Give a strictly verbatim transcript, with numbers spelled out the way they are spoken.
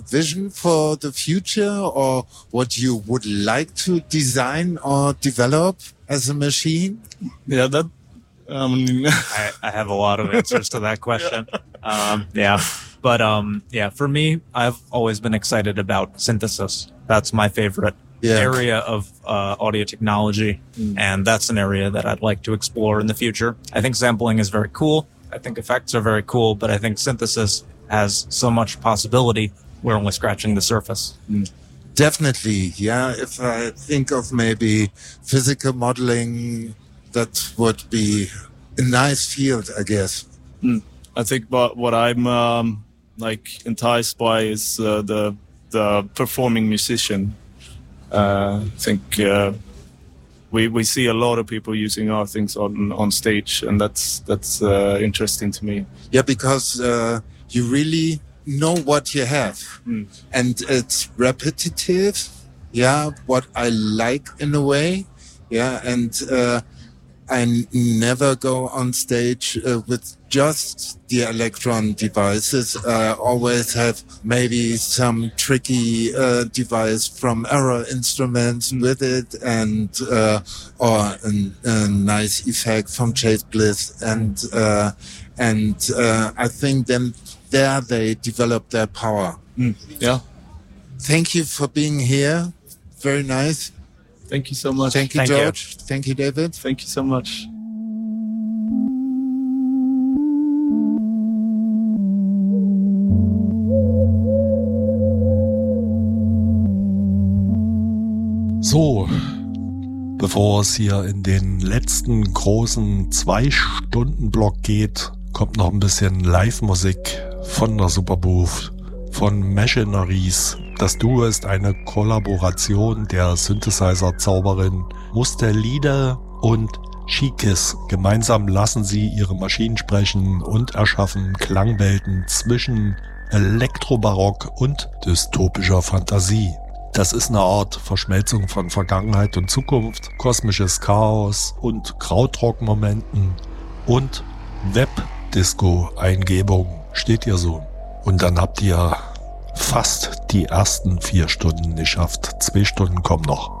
vision for the future, or what you would like to design or develop as a machine? Yeah, that. Um, I, I have a lot of answers to that question. Um, yeah, but um, yeah, for me, I've always been excited about synthesis. That's my favorite yeah. area of uh, audio technology, mm. and that's an area that I'd like to explore in the future. I think sampling is very cool. I think effects are very cool, but I think synthesis has so much possibility. We're only scratching the surface. Mm. Definitely, yeah. If I think of maybe physical modeling, that would be a nice field, I guess. Mm. I think what, what I'm um, like enticed by is uh, the the performing musician. Uh, I think uh, we we see a lot of people using our things on on stage, and that's that's uh, interesting to me. Yeah, because uh, you really know what you have, mm. and it's repetitive. Yeah, what I like in a way. Yeah, and. Uh, I never go on stage uh, with just the electron devices. I always have maybe some tricky uh, device from Error Instruments with it, and uh, or a, a nice effect from Chase Bliss, and uh, and uh, I think then there they develop their power. Mm. Yeah. Thank you for being here. Very nice. Thank you so much. Thank you, Thank George. You. Thank you, David. Thank you so much. So, bevor es hier in den letzten großen Zwei-Stunden-Block geht, kommt noch ein bisschen Live-Musik von der Superbooth, von Machineries. Das Duo ist eine Kollaboration der Synthesizer-Zauberin Mustelide und Shikis. Gemeinsam lassen sie ihre Maschinen sprechen und erschaffen Klangwelten zwischen Elektrobarock und dystopischer Fantasie. Das ist eine Art Verschmelzung von Vergangenheit und Zukunft, kosmisches Chaos und Krautrock-Momenten und Web-Disco-Eingebung. Steht ihr so. Und dann habt ihr fast die ersten vier Stunden geschafft. Zwei Stunden kommen noch.